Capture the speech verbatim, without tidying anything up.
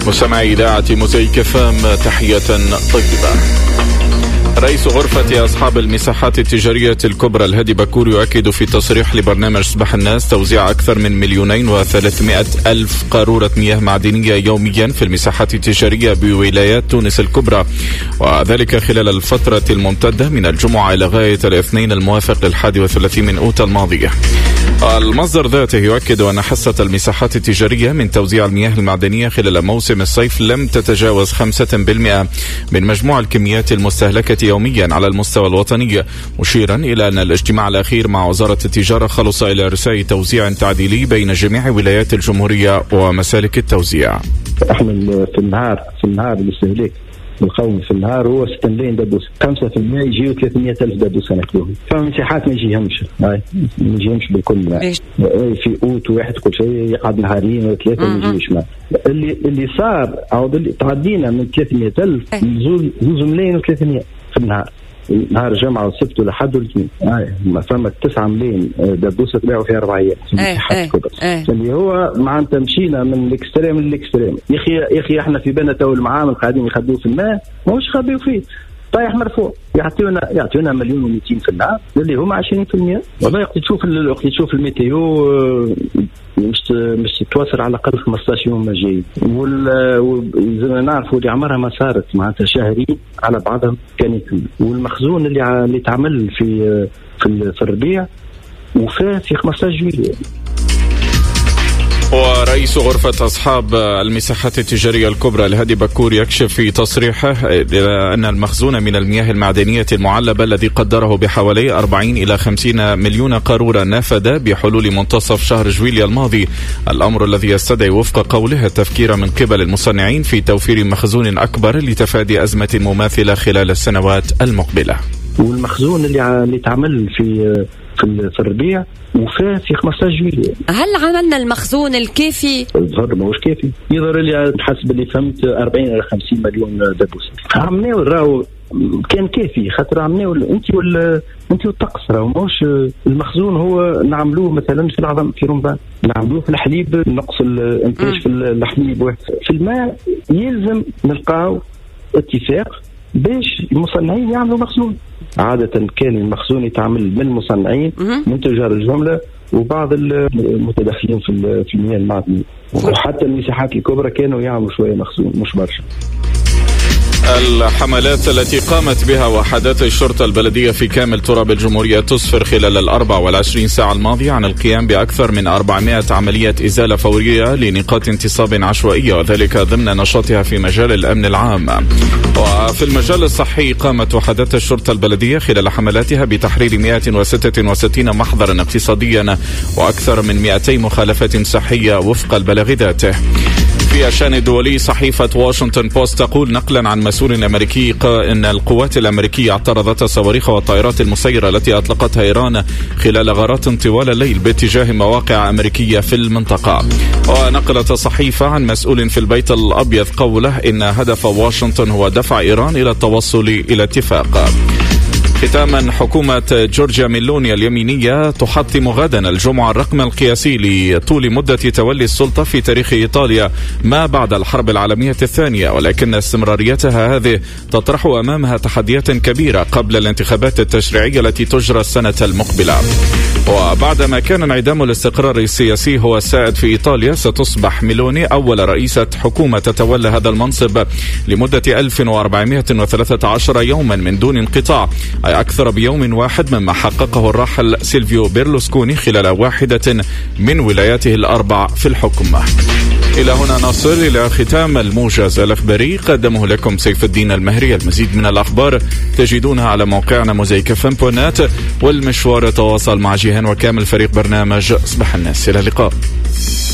مستمعي إذاعة موزايك اف ام، تحية طيبة. رئيس غرفة أصحاب المساحات التجارية الكبرى الهادي بكور يؤكد في تصريح لبرنامج صباح الناس توزيع أكثر من مليونين وثلاثمائة ألف قارورة مياه معدنية يوميا في المساحات التجارية بولايات تونس الكبرى، وذلك خلال الفترة الممتدة من الجمعة إلى غاية الاثنين الموافق للحادي والثلاثين من أوت الماضية. المصدر ذاته يؤكد أن حصة المساحات التجارية من توزيع المياه المعدنية خلال موسم الصيف لم تتجاوز خمسة بالمئة من مجموع الكميات المستهلكة يوميا على المستوى الوطني، مشيرا إلى أن الاجتماع الأخير مع وزارة التجارة خلص إلى إرساء توزيع تعديلي بين جميع ولايات الجمهورية ومسالك التوزيع. احنا في النهار في النهار الاستهلاك القومي في النهار هو ستة ملايين دبوس، خمسة بالمئة يجيو ثلاثمائة ألف دبوس ناكلوهم. فمساحات ما يجيهمش ما يجيهمش بالكل ما. في اوت واحد كل شيء يقعد نهارين ولا ثلاثه ما يجيوش ما. اللي اللي صار او اللي تعدينا من ثلاثمائة ألف زوج ملايين و300 في النهار، نهار الجمعة والسبت والأحد والاثنين. آه. ما فما تسعة ملايين دبوسة تباعوا فيها أربع أيام. آه. آه. اللي هو معناتها مشينا من الإكستريم للإكستريم. يا أخي يا أخي إحنا في بالنا تو المعامل قاعدين يخبوا في الماء، ما هوش خبيوا فيه. طايح مرفوع يعطيونا يعطيونا مليون ومئتين في النهار اللي هما عشرين في المئة. والله وقت تشوف وقت تشوف الميتيو مش مش تتواصل على الأقل خمسطاش يوم ما جاي، وزي ما نعرفوا اللي عمرها ما صارت معناتها شهرين على بعضهم كان. والمخزون اللي اللي تعمل في في في الربيع وفاه في خمسطاش جويلية. ورئيس غرفة أصحاب المساحات التجارية الكبرى الهادي بكور يكشف في تصريحه أن المخزون من المياه المعدنية المعلبة الذي قدره بحوالي أربعين إلى خمسين مليون قارورة نافذ بحلول منتصف شهر جويلية الماضي، الأمر الذي يستدعي وفق قوله التفكير من قبل المصنعين في توفير مخزون أكبر لتفادي أزمة مماثلة خلال السنوات المقبلة. والمخزون اللي اللي تعمل في في الربيع وفاه في خمسطاش جويلية. هل عملنا المخزون الكافي؟ الظهر ما هوش كافي، يظهر لي حسب اللي فهمت أربعين إلى خمسين مليون دبوس. عملناه راهو كان كافي، خاطر عملناه انت ولا انت والطقس، راهو ماهوش المخزون هو نعملوه مثلا في العظم في رمضان، نعملوه في الحليب نقص الانتاج في الحليب، في الماء يلزم نلقاو اتفاق باش المصنعين يعملوا مخزون. عادة كان المخزون يتعمل من المصنعين من تجار الجملة وبعض المتدخلين في في المياه المعدنية، وحتى المساحات الكبرى كانوا يعملوا شوية مخزون مش برشا. الحملات التي قامت بها وحدات الشرطة البلدية في كامل تراب الجمهورية تسفر خلال الأربع والعشرين ساعة الماضية عن القيام بأكثر من أربعمائة عملية إزالة فورية لنقاط انتصاب عشوائية، وذلك ضمن نشاطها في مجال الأمن العام. وفي المجال الصحي قامت وحدات الشرطة البلدية خلال حملاتها بتحرير مئة وستة وستين محضرا اقتصاديا وأكثر من مئتين مخالفة صحية وفق البلاغ ذاته. في الشأن الدولي صحيفة واشنطن بوست تقول نقلا عن مسؤول أمريكي أن القوات الأمريكية اعترضت الصواريخ والطائرات المسيرة التي أطلقتها إيران خلال غارات طوال الليل باتجاه مواقع أمريكية في المنطقة. ونقلت الصحيفة عن مسؤول في البيت الأبيض قوله إن هدف واشنطن هو دفع إيران إلى التوصل إلى اتفاق. ختاما، حكومة جورجيا ميلوني اليمينية تحطم غدا الجمعة الرقم القياسي لطول مدة تولي السلطة في تاريخ إيطاليا ما بعد الحرب العالمية الثانية، ولكن استمراريتها هذه تطرح أمامها تحديات كبيرة قبل الانتخابات التشريعية التي تجرى السنة المقبلة. وبعدما كان انعدام الاستقرار السياسي هو السائد في إيطاليا، ستصبح ميلوني أول رئيسة حكومة تتولى هذا المنصب لمدة ألف وأربعمائة وثلاثة عشر يوما من دون انقطاع، أي أكثر بيوم واحد مما حققه الراحل سيلفيو بيرلوسكوني خلال واحدة من ولاياته الأربع في الحكم. إلى هنا نصل إلى ختام الموجز الأخباري، قدمه لكم سيف الدين المهري. المزيد من الأخبار تجدونها على موقعنا موزايك اف ام دوت نت، والمشوار تواصل مع جيهان وكامل فريق برنامج صباح الناس. إلى اللقاء.